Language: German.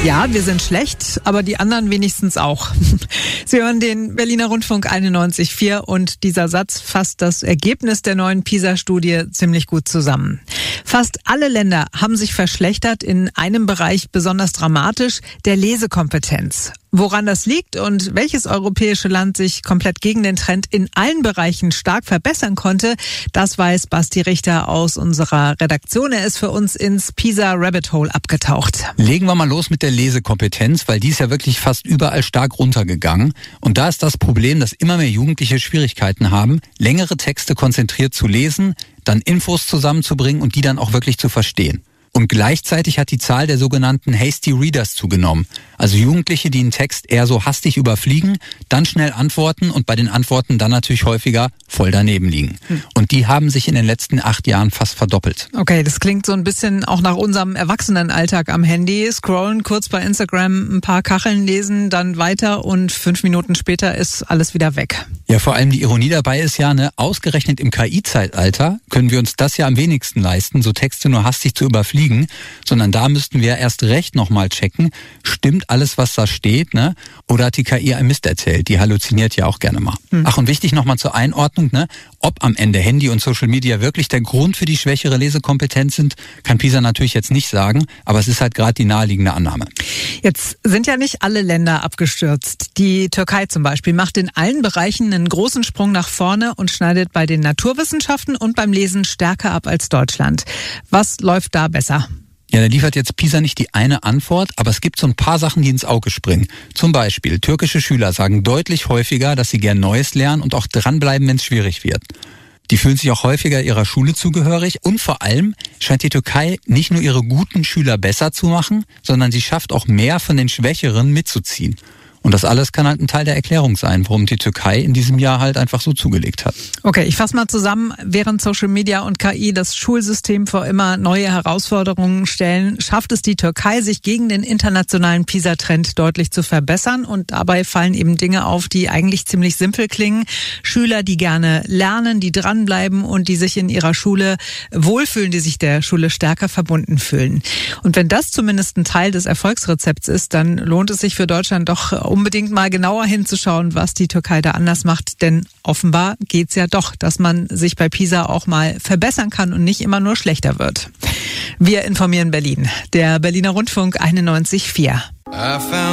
Ja, wir sind schlecht, aber die anderen wenigstens auch. Sie hören den Berliner Rundfunk 91.4 und dieser Satz fasst das Ergebnis der neuen PISA-Studie ziemlich gut zusammen. Fast alle Länder haben sich verschlechtert, in einem Bereich besonders dramatisch, der Lesekompetenz. Woran das liegt und welches europäische Land sich komplett gegen den Trend in allen Bereichen stark verbessern konnte, das weiß Basti Richter aus unserer Redaktion. Er ist für uns ins PISA Rabbit Hole abgetaucht. Legen wir mal los mit der Lesekompetenz, weil die ist ja wirklich fast überall stark runtergegangen. Und da ist das Problem, dass immer mehr Jugendliche Schwierigkeiten haben, längere Texte konzentriert zu lesen, dann Infos zusammenzubringen und die dann auch wirklich zu verstehen. Und gleichzeitig hat die Zahl der sogenannten Hasty Readers zugenommen. Also Jugendliche, die einen Text eher so hastig überfliegen, dann schnell antworten und bei den Antworten dann natürlich häufiger voll daneben liegen. Und die haben sich in den letzten 8 Jahren fast verdoppelt. Okay, das klingt so ein bisschen auch nach unserem Erwachsenenalltag am Handy. Scrollen, kurz bei Instagram ein paar Kacheln lesen, dann weiter und 5 Minuten später ist alles wieder weg. Ja, vor allem die Ironie dabei ist ja, ausgerechnet im KI-Zeitalter können wir uns das ja am wenigsten leisten, so Texte nur hastig zu überfliegen, sondern da müssten wir erst recht nochmal checken, stimmt alles, was da steht, oder hat die KI einen Mist erzählt? Die halluziniert ja auch gerne mal. Ach, und wichtig nochmal zur Einordnung, ob am Ende Handy und Social Media wirklich der Grund für die schwächere Lesekompetenz sind, kann PISA natürlich jetzt nicht sagen, aber es ist halt gerade die naheliegende Annahme. Jetzt sind ja nicht alle Länder abgestürzt. Die Türkei zum Beispiel macht in allen Bereichen einen großen Sprung nach vorne und schneidet bei den Naturwissenschaften und beim Lesen stärker ab als Deutschland. Was läuft da besser? Ja, da liefert jetzt PISA nicht die eine Antwort, aber es gibt so ein paar Sachen, die ins Auge springen. Zum Beispiel, türkische Schüler sagen deutlich häufiger, dass sie gern Neues lernen und auch dranbleiben, wenn es schwierig wird. Die fühlen sich auch häufiger ihrer Schule zugehörig und vor allem scheint die Türkei nicht nur ihre guten Schüler besser zu machen, sondern sie schafft auch mehr von den Schwächeren mitzuziehen. Und das alles kann halt ein Teil der Erklärung sein, warum die Türkei in diesem Jahr halt einfach so zugelegt hat. Okay, ich fasse mal zusammen. Während Social Media und KI das Schulsystem vor immer neue Herausforderungen stellen, schafft es die Türkei, sich gegen den internationalen PISA-Trend deutlich zu verbessern. Und dabei fallen eben Dinge auf, die eigentlich ziemlich simpel klingen. Schüler, die gerne lernen, die dranbleiben und die sich in ihrer Schule wohlfühlen, die sich der Schule stärker verbunden fühlen. Und wenn das zumindest ein Teil des Erfolgsrezepts ist, dann lohnt es sich für Deutschland doch unbedingt mal genauer hinzuschauen, was die Türkei da anders macht. Denn offenbar geht's ja doch, dass man sich bei PISA auch mal verbessern kann und nicht immer nur schlechter wird. Wir informieren Berlin. Der Berliner Rundfunk 91.4.